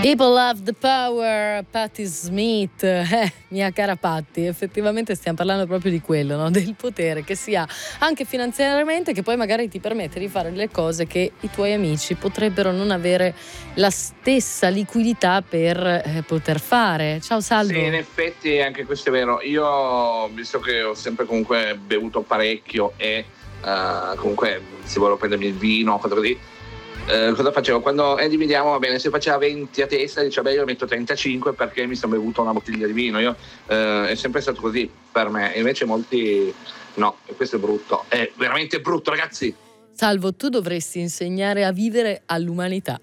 People have the power, Patti Smith, mia cara Patti, effettivamente stiamo parlando proprio di quello, no? Del potere che si ha anche finanziariamente, che poi magari ti permette di fare delle cose che i tuoi amici potrebbero non avere la stessa liquidità per poter fare. Ciao Salvo. Sì, in effetti anche questo è vero. Io, visto che ho sempre comunque bevuto parecchio e comunque se volevo prendermi il vino, cosa così, cosa facevo? Quando dividiamo, va bene, se faceva 20 a testa, diceva io metto 35 perché mi sono bevuto una bottiglia di vino. Io è sempre stato così per me, e invece molti no, e questo è brutto, è veramente brutto, ragazzi. Salvo, tu dovresti insegnare a vivere all'umanità.